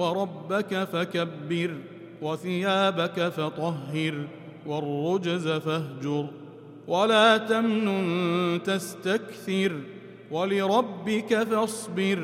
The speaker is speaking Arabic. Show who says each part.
Speaker 1: وربك فكبر وثيابك فطهر والرجز فاهجر ولا تمنن تستكثر ولربك فاصبر